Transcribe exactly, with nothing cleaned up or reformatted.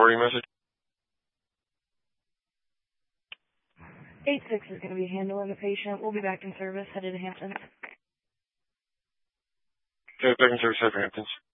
recording message. eight six is going to be handling the patient. We'll be back in service, headed to Hamptons. Okay, back in service, headed to Hamptons.